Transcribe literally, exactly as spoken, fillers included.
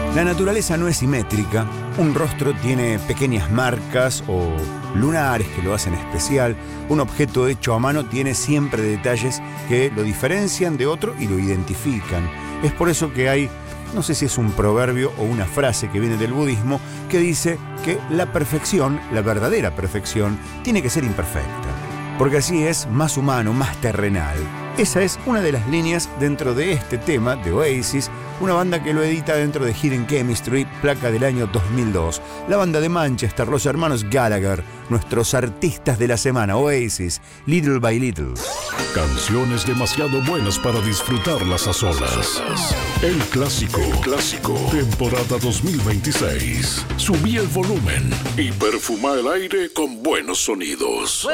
La naturaleza no es simétrica, un rostro tiene pequeñas marcas o lunares que lo hacen especial, un objeto hecho a mano tiene siempre detalles que lo diferencian de otro y lo identifican. Es por eso que hay, no sé si es un proverbio o una frase que viene del budismo, que dice que la perfección, la verdadera perfección, tiene que ser imperfecta, porque así es más humano, más terrenal. Esa es una de las líneas dentro de este tema de Oasis, una banda que lo edita dentro de Hidden Chemistry, placa del año dos mil dos. La banda de Manchester, los hermanos Gallagher, nuestros artistas de la semana, Oasis, Little by Little. Canciones demasiado buenas para disfrutarlas a solas. El clásico, el clásico, temporada dos mil veintiséis. Subí el volumen y perfuma el aire con buenos sonidos.